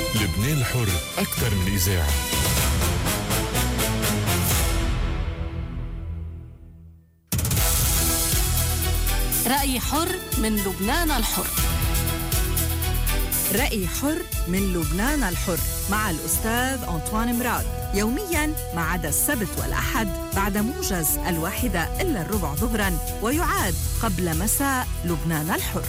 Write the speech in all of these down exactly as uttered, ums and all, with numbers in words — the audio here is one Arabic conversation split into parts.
لبنان الحر أكثر من إذاعة. رأي حر من لبنان الحر. رأي حر من لبنان الحر مع الأستاذ أنطوان مراد، يومياً ما عدا السبت والأحد بعد موجز الواحدة إلا الربع ظهراً، ويعاد قبل مساء لبنان الحر.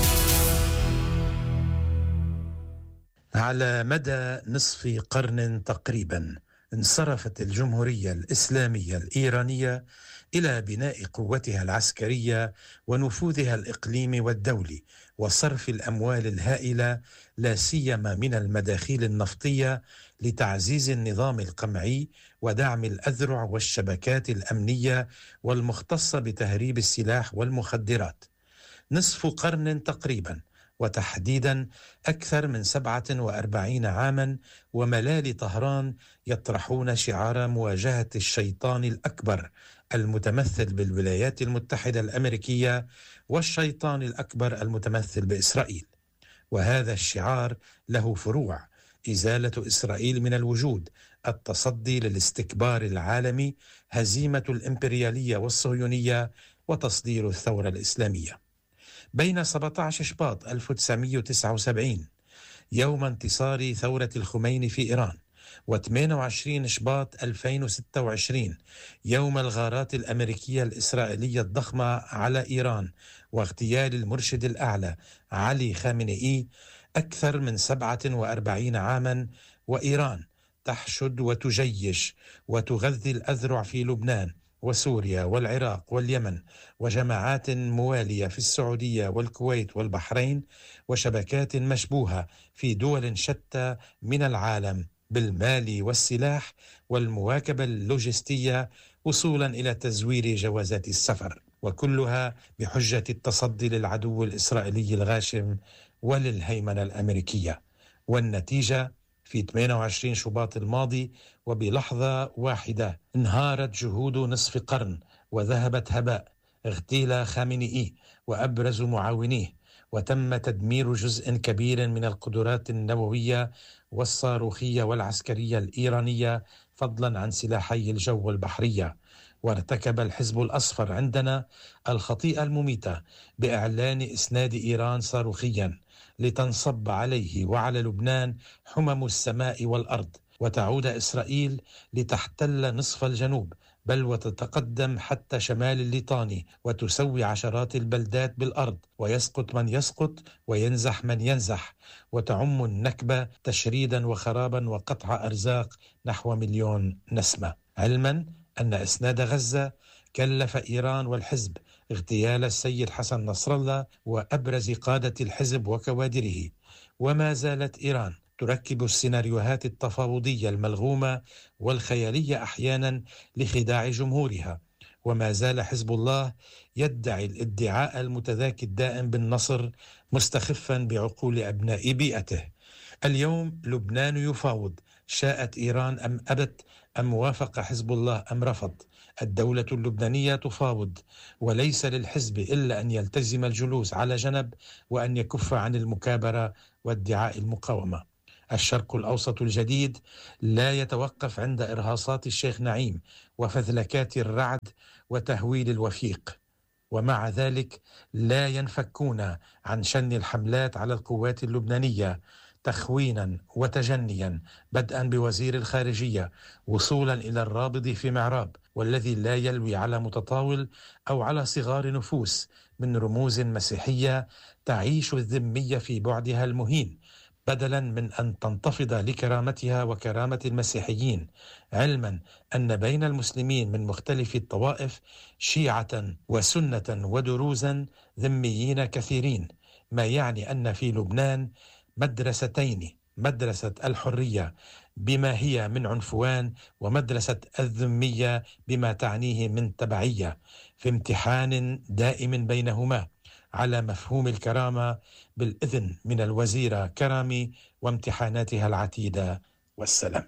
على مدى نصف قرن تقريباً انصرفت الجمهورية الإسلامية الإيرانية إلى بناء قوتها العسكرية ونفوذها الإقليمي والدولي وصرف الأموال الهائلة لا سيما من المداخيل النفطية لتعزيز النظام القمعي ودعم الأذرع والشبكات الأمنية والمختصة بتهريب السلاح والمخدرات. نصف قرن تقريباً، وتحديداً أكثر من سبعة وأربعين عاماً، وملال طهران يطرحون شعار مواجهة الشيطان الأكبر المتمثل بالولايات المتحدة الأمريكية والشيطان الأكبر المتمثل بإسرائيل. وهذا الشعار له فروع: إزالة إسرائيل من الوجود، التصدي للاستكبار العالمي، هزيمة الإمبريالية والصهيونية، وتصدير الثورة الإسلامية. بين سبعة عشر شباط ألف وتسعمئة وتسعة وسبعين يوم انتصار ثورة الخميني في إيران، وثمانية وعشرين شباط ألفين وستة وعشرين يوم الغارات الأمريكية الإسرائيلية الضخمة على إيران واغتيال المرشد الأعلى علي خامنئي، أكثر من سبعة وأربعين عاما وإيران تحشد وتجيش وتغذي الأذرع في لبنان وسوريا والعراق واليمن، وجماعات موالية في السعودية والكويت والبحرين، وشبكات مشبوهة في دول شتى من العالم بالمال والسلاح والمواكبة اللوجستية وصولا إلى تزوير جوازات السفر، وكلها بحجة التصدي للعدو الإسرائيلي الغاشم وللهيمنة الأمريكية. والنتيجة في ثمانية وعشرين شباط الماضي وبلحظة واحدة انهارت جهود نصف قرن وذهبت هباء. اغتيل خامنئي وأبرز معاونيه، وتم تدمير جزء كبير من القدرات النووية والصاروخية والعسكرية الإيرانية، فضلا عن سلاحي الجو والبحرية. وارتكب الحزب الأصفر عندنا الخطيئة المميتة بإعلان إسناد إيران صاروخيا لتنصب عليه وعلى لبنان حمم السماء والأرض، وتعود إسرائيل لتحتل نصف الجنوب، بل وتتقدم حتى شمال الليطاني وتسوي عشرات البلدات بالأرض، ويسقط من يسقط وينزح من ينزح، وتعم النكبة تشريدا وخرابا وقطع أرزاق نحو مليون نسمة. علما أن إسناد غزة كلف إيران والحزب اغتيال السيد حسن نصر الله وأبرز قادة الحزب وكوادره. وما زالت إيران تركب السيناريوهات التفاوضية الملغومة والخيالية أحيانا لخداع جمهورها، وما زال حزب الله يدعي الادعاء المتذاكى الدائم بالنصر مستخفا بعقول أبناء بيئته. اليوم لبنان يفاوض، شاءت إيران أم أبت، أم وافق حزب الله أم رفض. الدولة اللبنانية تفاوض، وليس للحزب إلا أن يلتزم الجلوس على جنب وأن يكف عن المكابرة وادعاء المقاومة. الشرق الأوسط الجديد لا يتوقف عند إرهاصات الشيخ نعيم وفذلكات الرعد وتهويل الوفيق، ومع ذلك لا ينفكون عن شن الحملات على القوات اللبنانية تخوينا وتجنيا، بدءا بوزير الخارجية وصولا إلى الرابض في معراب، والذي لا يلوي على متطاول أو على صغار نفوس من رموز مسيحية تعيش الذمية في بعدها المهين، بدلا من أن تنتفض لكرامتها وكرامة المسيحيين، علما أن بين المسلمين من مختلف الطوائف شيعة وسنة ودروزا ذميين كثيرين، ما يعني أن في لبنان مدرستين: مدرسة الحرية بما هي من عنفوان، ومدرسة الذمية بما تعنيه من تبعية، في امتحان دائم بينهما على مفهوم الكرامة بالإذن من الوزيرة كرامي وامتحاناتها العتيدة. والسلام.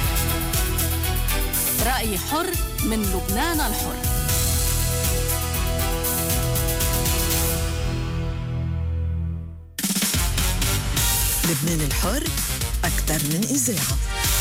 رأي حر من لبنان الحر. لبنان الحر أكثر من إذاعة.